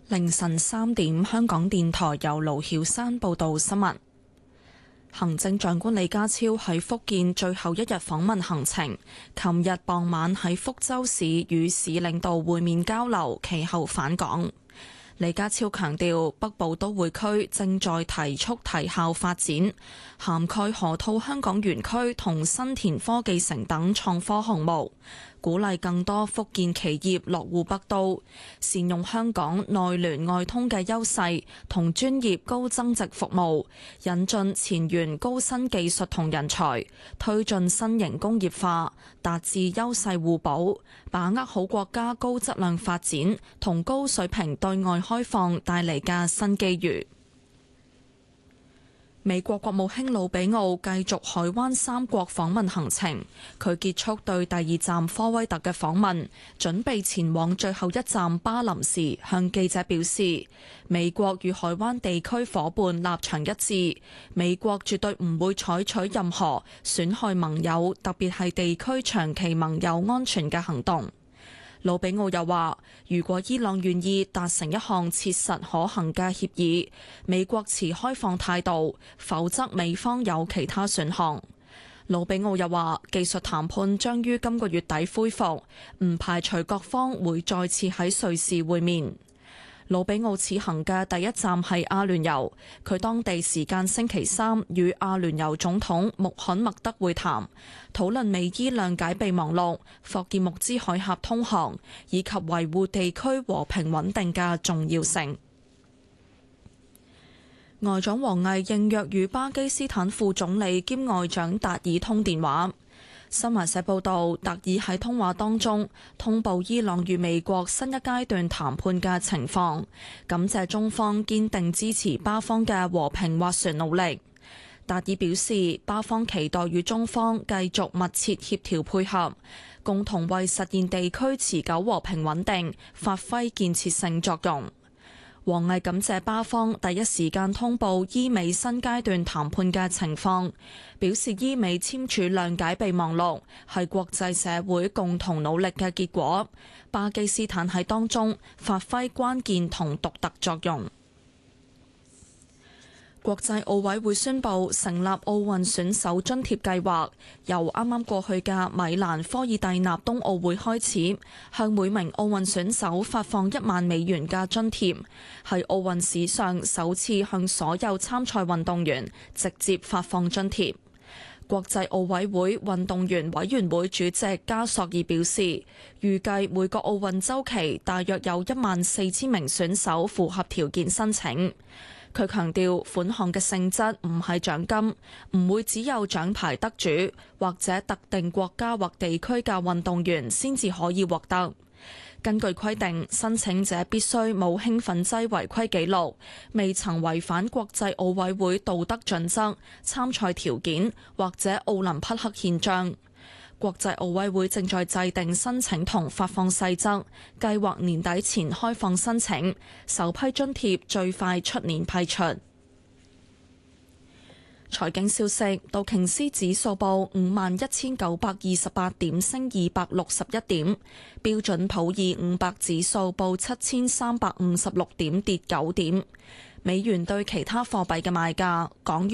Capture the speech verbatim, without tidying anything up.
凌晨三點，香港電台由盧曉山報道新聞。行政長官李家超喺福建最後一日訪問行程，琴日傍晚喺福州市與市領導會面交流，其後返港。李家超強調，北部都會區正在提速提效發展，涵蓋河套香港園區同新田科技城等創科項目，鼓勵更多福建企業落戶北都，善用香港內聯外通嘅優勢同專業高增值服務，引進前沿高新技術同人才，推進新型工業化，達至優勢互補，把握好國家高質量發展同高水平對外開放帶嚟嘅新機遇。美國國務卿魯比奧繼續海灣三國訪問行程，佢結束對第二站科威特嘅訪問，準備前往最後一站巴林時，向記者表示，美國與海灣地區夥伴立場一致，美國絕對唔會採取任何損害盟友，特別係地區長期盟友安全嘅行動。魯比奧又話，如果伊朗願意達成一項切實可行嘅協議，美國持開放態度，否則美方有其他選項。魯比奧又話，技術談判將於今個月底恢復，唔排除各方會再次喺瑞士會面。魯比奧此行嘅第一站係阿聯酋，佢當地時間星期三與阿聯酋總統穆罕默德會談，討論美伊諒解備忘錄、霍爾木茲海峽通航以及維護地區和平穩定嘅重要性。外長王毅應約與巴基斯坦副總理兼外長達爾通電話。新華社報道，達爾喺通話當中通報伊朗與美國新一階段談判嘅情況，感謝中方堅定支持巴方嘅和平斡旋努力。達爾表示，巴方期待與中方繼續密切協調配合，共同為實現地區持久和平穩定發揮建設性作用。王毅感謝巴方第一時間通報伊美新階段談判嘅情況，表示伊美簽署諒解備忘錄係國際社會共同努力嘅結果，巴基斯坦喺當中發揮關鍵同獨特作用。國際奧委會宣布成立奧運選手津貼計劃，由啱啱過去嘅米蘭科爾蒂納冬奧會開始，向每名奧運選手發放一萬美元嘅津貼，係奧運史上首次向所有參賽運動員直接發放津貼。國際奧委會運動員委員會主席加索爾表示，預計每個奧運週期大約有一萬四千名選手符合條件申請。佢強調，款項嘅性質唔係獎金，唔會只有獎牌得主或者特定國家或地區嘅運動員先至可以獲得。根據規定，申請者必須冇興奮劑違規記錄，未曾違反國際奧委會道德準則、參賽條件或者奧林匹克憲章。國際奧委會正在制定申請同發放細則，計劃年底前開放申請，首批津貼最快出年批出。財經消息，道瓊斯指數報五萬一千九百二十八點，升二百六十一點；標準普爾五百指數報七千三百五十六點，跌九點。美元對其他貨幣嘅賣價，港元